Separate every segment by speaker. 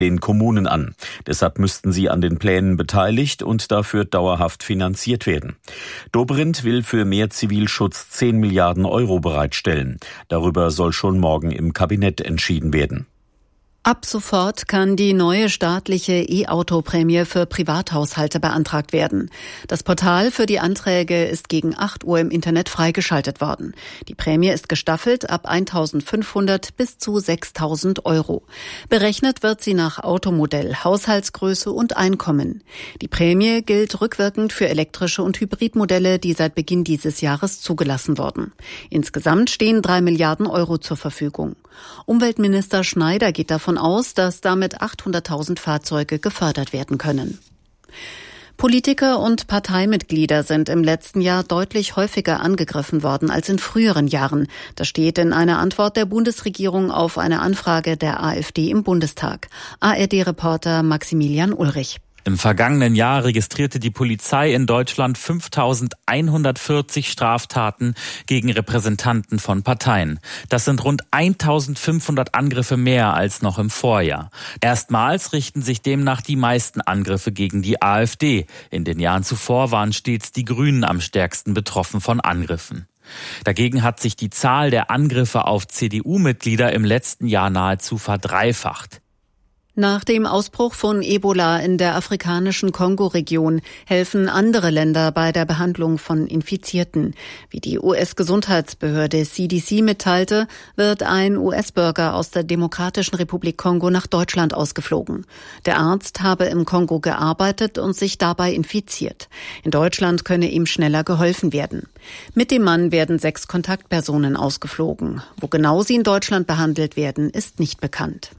Speaker 1: den Kommunen an. Deshalb müssten sie an den Plänen beteiligt und dafür dauerhaft finanziert werden. Dobrindt will für mehr Zivilschutz 10 Milliarden Euro bereitstellen. Darüber soll schon morgen im Kabinett entschieden werden.
Speaker 2: Ab sofort kann die neue staatliche E-Auto-Prämie für Privathaushalte beantragt werden. Das Portal für die Anträge ist gegen 8 Uhr im Internet freigeschaltet worden. Die Prämie ist gestaffelt ab 1.500 bis zu 6.000 Euro. Berechnet wird sie nach Automodell, Haushaltsgröße und Einkommen. Die Prämie gilt rückwirkend für elektrische und Hybridmodelle, die seit Beginn dieses Jahres zugelassen wurden. Insgesamt stehen 3 Milliarden Euro zur Verfügung. Umweltminister Schneider geht davon aus, dass damit 800.000 Fahrzeuge gefördert werden können. Politiker und Parteimitglieder sind im letzten Jahr deutlich häufiger angegriffen worden als in früheren Jahren. Das steht in einer Antwort der Bundesregierung auf eine Anfrage der AfD im Bundestag. ARD-Reporter Maximilian Ulrich.
Speaker 3: Im vergangenen Jahr registrierte die Polizei in Deutschland 5.140 Straftaten gegen Repräsentanten von Parteien. Das sind rund 1.500 Angriffe mehr als noch im Vorjahr. Erstmals richten sich demnach die meisten Angriffe gegen die AfD. In den Jahren zuvor waren stets die Grünen am stärksten betroffen von Angriffen. Dagegen hat sich die Zahl der Angriffe auf CDU-Mitglieder im letzten Jahr nahezu verdreifacht.
Speaker 2: Nach dem Ausbruch von Ebola in der afrikanischen Kongo-Region helfen andere Länder bei der Behandlung von Infizierten. Wie die US-Gesundheitsbehörde CDC mitteilte, wird ein US-Bürger aus der Demokratischen Republik Kongo nach Deutschland ausgeflogen. Der Arzt habe im Kongo gearbeitet und sich dabei infiziert. In Deutschland könne ihm schneller geholfen werden. Mit dem Mann werden 6 Kontaktpersonen ausgeflogen. Wo genau sie in Deutschland behandelt werden, ist nicht bekannt.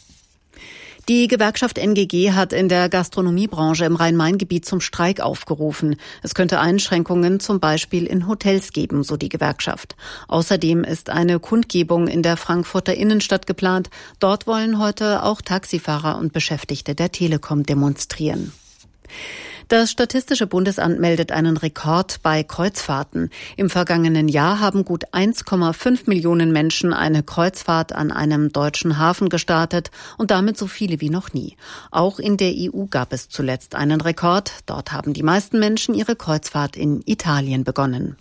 Speaker 2: Die Gewerkschaft NGG hat in der Gastronomiebranche im Rhein-Main-Gebiet zum Streik aufgerufen. Es könnte Einschränkungen zum Beispiel in Hotels geben, so die Gewerkschaft. Außerdem ist eine Kundgebung in der Frankfurter Innenstadt geplant. Dort wollen heute auch Taxifahrer und Beschäftigte der Telekom demonstrieren. Das Statistische Bundesamt meldet einen Rekord bei Kreuzfahrten. Im vergangenen Jahr haben gut 1,5 Millionen Menschen eine Kreuzfahrt an einem deutschen Hafen gestartet und damit so viele wie noch nie. Auch in der EU gab es zuletzt einen Rekord. Dort haben die meisten Menschen ihre Kreuzfahrt in Italien begonnen.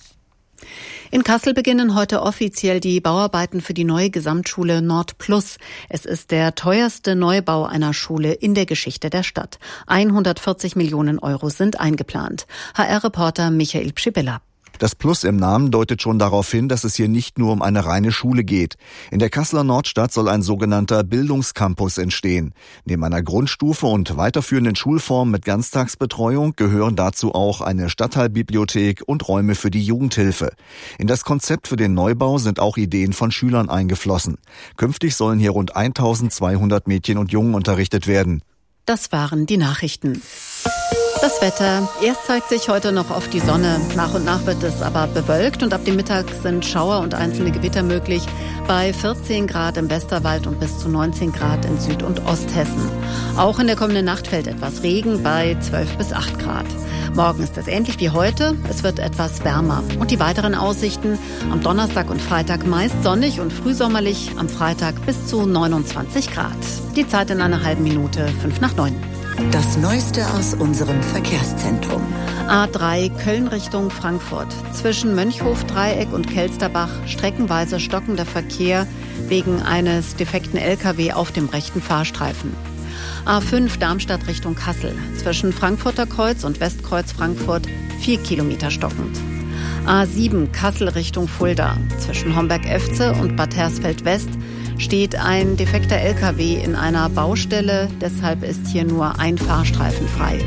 Speaker 2: In Kassel beginnen heute offiziell die Bauarbeiten für die neue Gesamtschule Nord Plus. Es ist der teuerste Neubau einer Schule in der Geschichte der Stadt. 140 Millionen Euro sind eingeplant. HR-Reporter Michael Pschibilla.
Speaker 4: Das Plus im Namen deutet schon darauf hin, dass es hier nicht nur um eine reine Schule geht. In der Kasseler Nordstadt soll ein sogenannter Bildungscampus entstehen. Neben einer Grundstufe und weiterführenden Schulformen mit Ganztagsbetreuung gehören dazu auch eine Stadtteilbibliothek und Räume für die Jugendhilfe. In das Konzept für den Neubau sind auch Ideen von Schülern eingeflossen. Künftig sollen hier rund 1.200 Mädchen und Jungen unterrichtet werden.
Speaker 2: Das waren die Nachrichten. Das Wetter. Erst zeigt sich heute noch oft die Sonne. Nach und nach wird es aber bewölkt und ab dem Mittag sind Schauer und einzelne Gewitter möglich. Bei 14 Grad im Westerwald und bis zu 19 Grad in Süd- und Osthessen. Auch in der kommenden Nacht fällt etwas Regen bei 12 bis 8 Grad. Morgen ist es ähnlich wie heute. Es wird etwas wärmer. Und die weiteren Aussichten: am Donnerstag und Freitag meist sonnig und frühsommerlich. Am Freitag bis zu 29 Grad. Die Zeit in einer halben Minute, 8:55.
Speaker 5: Das Neueste aus unserem Verkehrszentrum.
Speaker 2: A3 Köln Richtung Frankfurt. Zwischen Mönchhof-Dreieck und Kelsterbach streckenweise stockender Verkehr wegen eines defekten LKW auf dem rechten Fahrstreifen. A5 Darmstadt Richtung Kassel. Zwischen Frankfurter Kreuz und Westkreuz Frankfurt 4 Kilometer stockend. A7 Kassel Richtung Fulda. Zwischen Homberg-Efze und Bad Hersfeld-West steht ein defekter LKW in einer Baustelle, deshalb ist hier nur ein Fahrstreifen frei.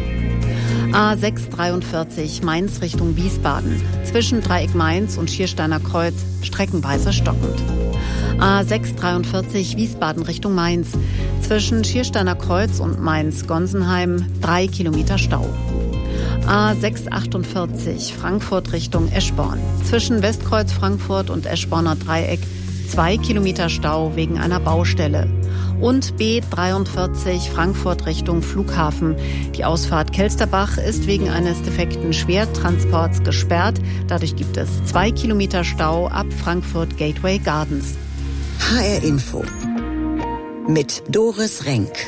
Speaker 2: A643 Mainz Richtung Wiesbaden. Zwischen Dreieck Mainz und Schiersteiner Kreuz streckenweise stockend. A643 Wiesbaden Richtung Mainz. Zwischen Schiersteiner Kreuz und Mainz-Gonsenheim 3 Kilometer Stau. A648 Frankfurt Richtung Eschborn. Zwischen Westkreuz Frankfurt und Eschborner Dreieck 2 Kilometer Stau wegen einer Baustelle. Und B43 Frankfurt Richtung Flughafen. Die Ausfahrt Kelsterbach ist wegen eines defekten Schwertransports gesperrt. Dadurch gibt es 2 Kilometer Stau ab Frankfurt Gateway Gardens.
Speaker 5: HR Info mit Doris Renk.